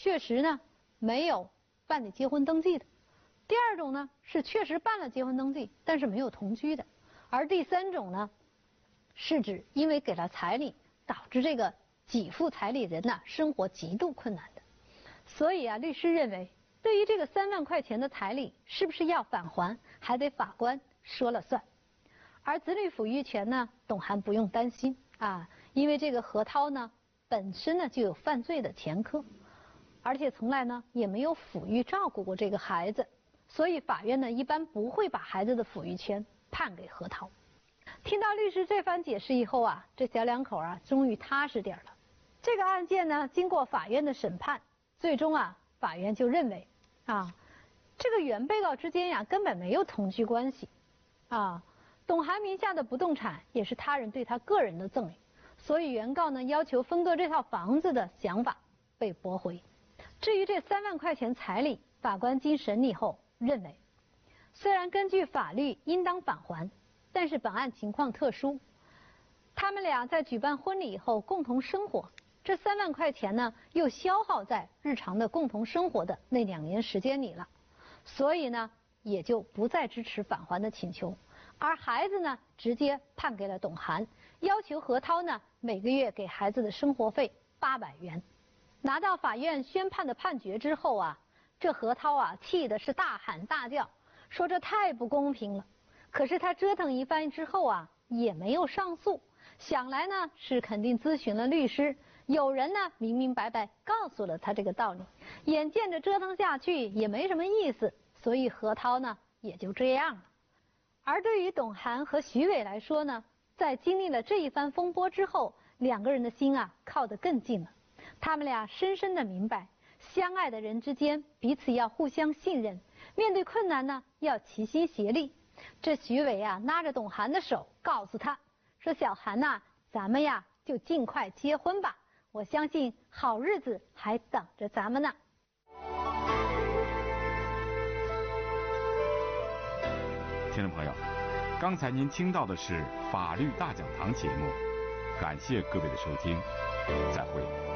确实呢没有办理结婚登记的；第二种呢是确实办了结婚登记，但是没有同居的；而第三种呢，是指因为给了彩礼，导致这个给付彩礼人呢生活极度困难的。所以啊，律师认为，对于这个3万块钱的彩礼，是不是要返还，还得法官说了算。而子女抚育权呢，董涵不用担心啊，因为这个何涛呢本身呢就有犯罪的前科，而且从来呢也没有抚育照顾过这个孩子，所以法院呢一般不会把孩子的抚育权判给何涛。听到律师这番解释以后啊，这小两口啊终于踏实点了。这个案件呢，经过法院的审判，最终啊，法院就认为啊，这个原被告之间呀根本没有同居关系啊。董涵名下的不动产也是他人对他个人的赠与，所以原告呢要求分割这套房子的想法被驳回。至于这3万块钱彩礼，法官经审理后认为，虽然根据法律应当返还，但是本案情况特殊，他们俩在举办婚礼以后共同生活，这3万块钱呢又消耗在日常的共同生活的那2年时间里了，所以呢也就不再支持返还的请求。而孩子呢直接判给了董涵，要求何涛呢每个月给孩子的生活费800元。拿到法院宣判的判决之后啊，这何涛啊气的是大喊大叫，说这太不公平了。可是他折腾一番之后啊也没有上诉，想来呢是肯定咨询了律师，有人呢明明白白告诉了他这个道理，眼见着折腾下去也没什么意思，所以何涛呢也就这样了。而对于董涵和徐伟来说呢，在经历了这一番风波之后，2个人的心啊靠得更近了。他们俩深深地明白，相爱的人之间彼此要互相信任，面对困难呢要齐心协力。这徐伟啊拉着董涵的手，告诉他说：“小涵呐，咱们呀就尽快结婚吧，我相信好日子还等着咱们呢。” 听众朋友，刚才您听到的是法律大讲堂节目，感谢各位的收听，再会。